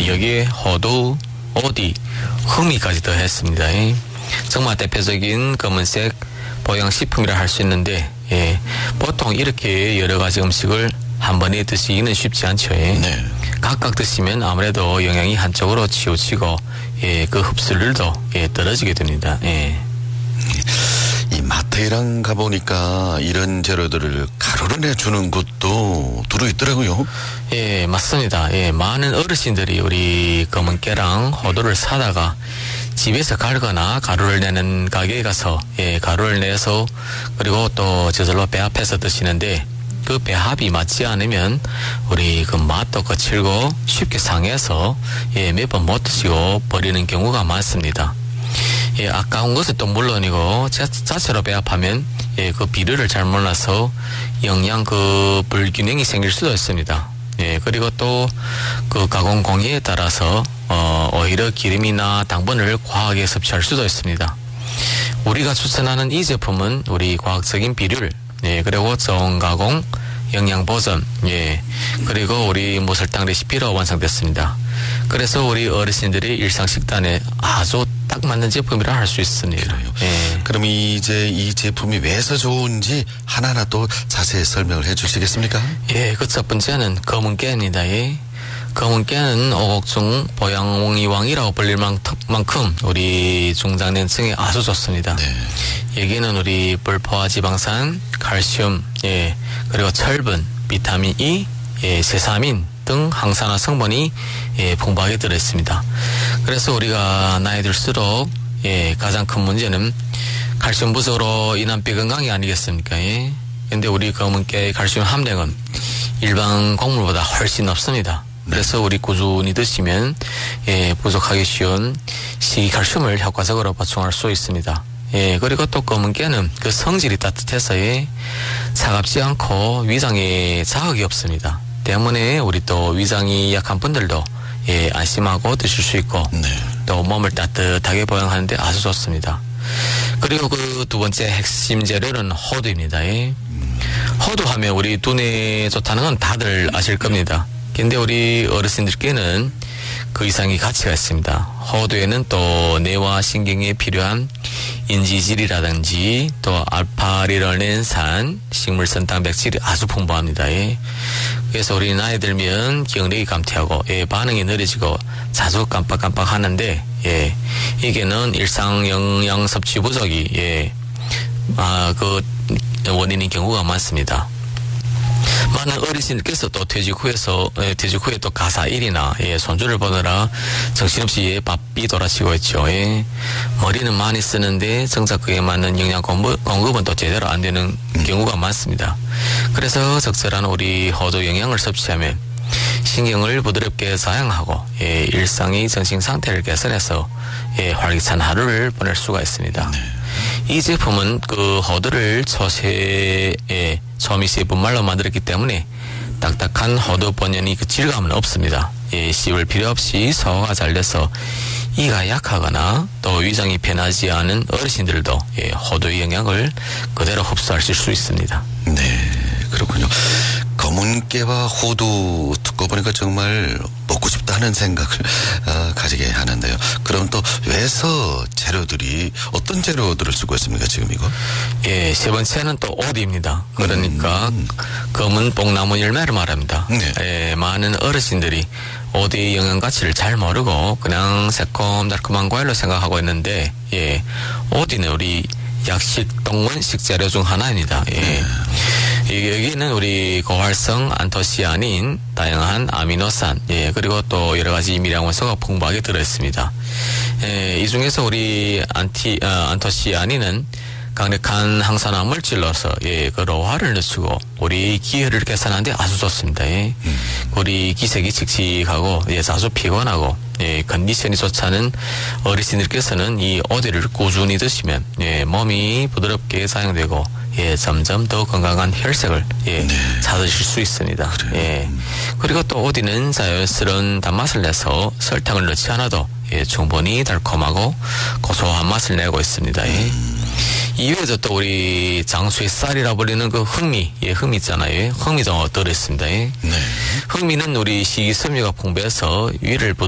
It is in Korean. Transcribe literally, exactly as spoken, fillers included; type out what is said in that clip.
여기에 호두, 오디, 흑미까지 더했습니다. 예. 정말 대표적인 검은색 보양식품이라 할 수 있는데, 예. 보통 이렇게 여러 가지 음식을 한 번에 드시기는 쉽지 않죠. 예. 네. 각각 드시면 아무래도 영양이 한쪽으로 치우치고, 예, 그 흡수율도 예, 떨어지게 됩니다. 예. 이 마트에랑 가보니까 이런 재료들을 가루로 내주는 것도 들어있더라고요. 예, 맞습니다. 예, 많은 어르신들이 우리 검은 깨랑 호두를 사다가 집에서 갈거나 가루를 내는 가게에 가서 예, 가루를 내서 그리고 또 저절로 배합해서 드시는데 그 배합이 맞지 않으면 우리 그 맛도 거칠고 쉽게 상해서 예, 몇 번 못 드시고 버리는 경우가 많습니다. 예, 아까운 것은 또 물론이고 자, 자체로 배합하면 예, 그 비율을 잘 몰라서 영양 그 불균형이 생길 수도 있습니다. 예, 그리고 또 그 가공 공예에 따라서 어, 오히려 기름이나 당분을 과하게 섭취할 수도 있습니다. 우리가 추천하는 이 제품은 우리 과학적인 비율, 예, 그리고 저온 가공, 영양 보존, 예, 그리고 우리 무설탕 레시피로 완성됐습니다. 그래서 우리 어르신들이 일상 식단에 아주 딱 맞는 제품이라 할 수 있습니다. 예. 그럼 이제 이 제품이 왜서 좋은지 하나하나 또 자세히 설명을 해 주시겠습니까? 예, 그 첫 번째는 검은 깨입니다. 예. 검은 깨는 오곡중 보양옹이왕이라고 불릴 만큼 우리 중장년층에 아주 좋습니다. 네. 여기는 우리 불포화 지방산, 칼슘, 예, 그리고 철분, 비타민 E, 예, 세사민 등 항산화 성분이 예, 풍부하게 들어있습니다. 그래서 우리가 나이 들수록 예, 가장 큰 문제는 칼슘 부족으로 인한 뼈건강이 아니겠습니까? 예. 근데 우리 검은 깨의 칼슘 함량은 일반 곡물보다 훨씬 높습니다. 그래서 우리 꾸준히 드시면 예, 부족하기 쉬운 식이칼슘을 효과적으로 보충할 수 있습니다. 예, 그리고 또 검은 깨는 그 성질이 따뜻해서 예, 차갑지 않고 위장에 자극이 없습니다. 때문에 우리 또 위장이 약한 분들도 예, 안심하고 드실 수 있고 네. 또 몸을 따뜻하게 보양하는데 아주 좋습니다. 그리고 그 두 번째 핵심 재료는 호두입니다. 예. 호두 하면 우리 두뇌에 좋다는 건 다들 아실 겁니다. 근데 우리 어르신들께는 그 이상의 가치가 있습니다. 호두에는 또 뇌와 신경에 필요한 인지질이라든지 또 알파리노렌산, 식물성 단백질이 아주 풍부합니다. 예. 그래서 우리 나이 들면 기억력이 감퇴하고 예, 반응이 느려지고 자주 깜빡깜빡 하는데 예, 이게는 일상 영양 섭취 부족이 예, 아, 그 원인인 경우가 많습니다. 많은 어르신들께서 또 퇴직 후에서, 예, 퇴직 후에 또 가사일이나, 예, 손주를 보느라 정신없이 예, 바삐 돌아치고 있죠. 예. 머리는 많이 쓰는데 정작 그에 맞는 영양 공급, 공급은 또 제대로 안 되는 경우가 많습니다. 그래서 적절한 우리 호두 영양을 섭취하면 신경을 부드럽게 사용하고, 예, 일상의 정신 상태를 개선해서, 예, 활기찬 하루를 보낼 수가 있습니다. 네. 이 제품은 그 호두를 초세에 초미세 분말로 만들었기 때문에 딱딱한 호두 본연의 그 질감은 없습니다. 예, 씹을 필요 없이 소화가 잘 돼서 이가 약하거나 또 위장이 편하지 않은 어르신들도 예, 호두의 영양을 그대로 흡수하실 수 있습니다. 네, 그렇군요. 검은 깨와 호두 듣고 보니까 정말 먹고 싶다는 생각을 어, 가지게 하는데요. 그럼 또 왜서 재료들이 어떤 재료들을 쓰고 있습니까 지금 이거? 예, 세 번째는 또 오디입니다. 그러니까 음. 검은 뽕나무 열매를 말합니다. 네. 예, 많은 어르신들이 오디의 영양 가치를 잘 모르고 그냥 새콤달콤한 과일로 생각하고 있는데 예, 오디는 우리 약식 동문 식재료 중 하나입니다. 예. 네. 여기는 우리 고활성 안토시아닌, 다양한 아미노산, 예, 그리고 또 여러 가지 미량원소가 풍부하게 들어있습니다. 예, 이 중에서 우리 안티, 어, 안토시아닌은 강력한 항산화 물질로서 예, 그 로화를 늦추고 우리 기혈을 개선하는데 아주 좋습니다. 예. 음. 우리 기색이 칙칙하고 예, 자주 피곤하고 예, 컨디션이 좋지 않은 어르신들께서는 이 오디를 꾸준히 드시면 예, 몸이 부드럽게 사용되고 예, 점점 더 건강한 혈색을 예, 네. 찾으실 수 있습니다. 그래요. 예. 그리고 또 오디는 자연스러운 단맛을 내서 설탕을 넣지 않아도 예, 충분히 달콤하고 고소한 맛을 내고 있습니다. 예. 음. 이외에도 또 우리 장수의 쌀이라 불리는 그 흑미, 예, 흑미 있잖아요. 흑미도 들어있습니다. 예. 네. 흑미는 우리 식이섬유가 풍부해서 위를